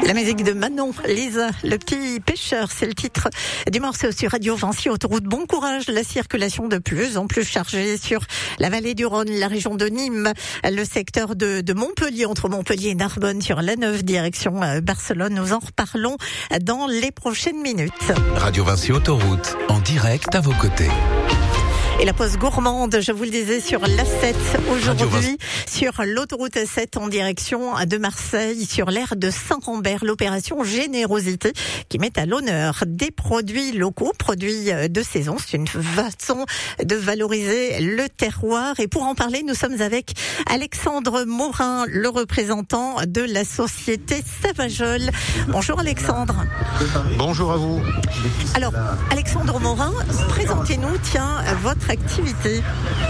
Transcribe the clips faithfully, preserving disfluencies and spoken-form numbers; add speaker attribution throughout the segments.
Speaker 1: La musique de Manon, Lisa, le petit pêcheur, c'est le titre du morceau sur Radio Vinci Autoroute. Bon courage, la circulation de plus en plus chargée sur la vallée du Rhône, la région de Nîmes, le secteur de, de Montpellier, entre Montpellier et Narbonne sur l'A neuf, direction Barcelone. Nous en reparlons dans les prochaines minutes.
Speaker 2: Radio Vinci Autoroute, en direct à vos côtés.
Speaker 1: Et la pause gourmande, je vous le disais, sur l'A sept aujourd'hui, sur l'autoroute A sept en direction de Marseille, sur l'aire de Saint-Rambert, l'opération Générosité qui met à l'honneur des produits locaux, produits de saison. C'est une façon de valoriser le terroir. Et pour en parler, nous sommes avec Alexandre Morin, le représentant de la société Savajol. Bonjour Alexandre.
Speaker 3: Bonjour à vous.
Speaker 1: Alors, Alexandre Morin, présentez-nous, tiens, votre activité.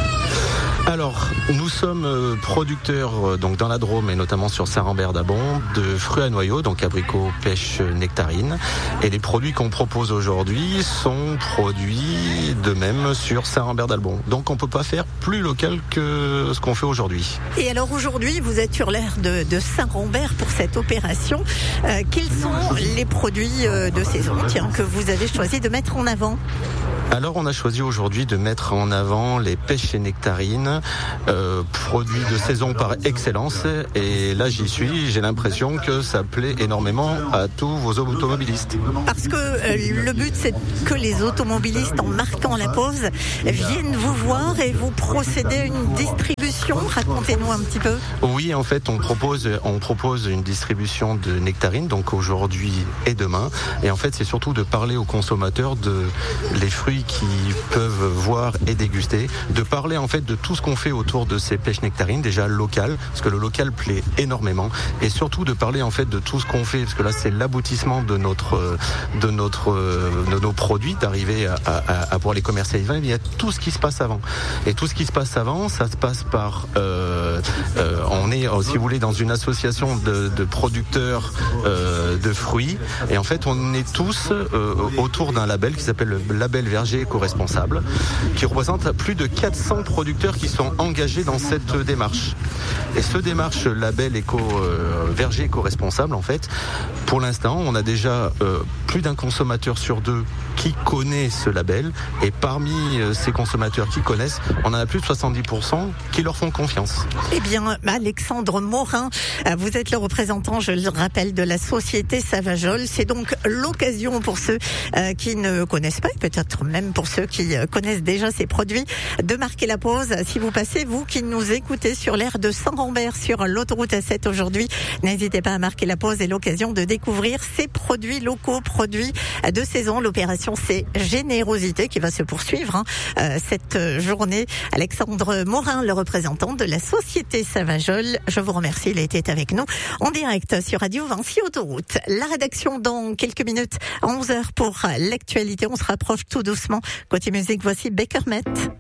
Speaker 3: Alors, nous sommes producteurs donc dans la Drôme et notamment sur Saint-Rambert d'Abon de fruits à noyaux, donc abricots, pêches, nectarines. Et les produits qu'on propose aujourd'hui sont produits de même sur Saint-Rambert d'Abon. Donc on peut pas faire plus local que ce qu'on fait aujourd'hui.
Speaker 1: Et alors aujourd'hui, vous êtes sur l'aire de, de Saint-Rambert pour cette opération. Euh, quels sont les produits de saison, tiens, que vous avez choisi de mettre en avant ?
Speaker 3: Alors on a choisi aujourd'hui de mettre en avant les pêches et nectarines, euh, produits de saison par excellence. Et là j'y suis, j'ai l'impression que ça plaît énormément à tous vos automobilistes.
Speaker 1: Parce que euh, le but c'est que les automobilistes, en marquant la pause, viennent vous voir et vous procédez à une distribution. Racontez-nous un petit peu.
Speaker 3: Oui, en fait on propose, on propose une distribution de nectarines, donc aujourd'hui et demain. Et en fait c'est surtout de parler aux consommateurs de les fruits qui peuvent voir et déguster, de parler en fait de tout ce qu'on fait autour de ces pêches nectarines, déjà local, parce que le local plaît énormément, et surtout de parler en fait de tout ce qu'on fait, parce que là c'est l'aboutissement de notre, de notre, de nos produits, d'arriver à, à, à pouvoir les commercialiser. Mais il y a tout ce qui se passe avant, et tout ce qui se passe avant, ça se passe par, euh, euh, on est, si vous voulez, dans une association de, de producteurs euh, de fruits, et en fait on est tous euh, autour d'un label qui s'appelle le label Verger éco-responsable, qui représente plus de quatre cents producteurs qui sont engagés dans cette démarche. Et ce démarche label éco euh, verger éco-responsable, en fait, pour l'instant, on a déjà euh, plus d'un consommateur sur deux qui connaît ce label, et parmi euh, ces consommateurs qui connaissent, on en a plus de soixante-dix pour cent qui leur font confiance.
Speaker 1: Eh bien, Alexandre Morin, vous êtes le représentant, je le rappelle, de la société Savajol. C'est donc l'occasion pour ceux euh, qui ne connaissent pas, et peut-être même pour ceux qui connaissent déjà ces produits, de marquer la pause. Si vous passez, vous qui nous écoutez sur l'aire de Saint-Rambert, sur l'autoroute A sept aujourd'hui, n'hésitez pas à marquer la pause et l'occasion de découvrir ces produits locaux, produits de saison. L'opération, c'est Générosité qui va se poursuivre hein, euh, cette journée. Alexandre Morin, le représentant de la société Savajol, je vous remercie, il était avec nous en direct sur Radio Vinci Autoroute. La rédaction dans quelques minutes à onze heures pour l'actualité. On se rapproche tout doucement. Côté musique, voici Beckermet.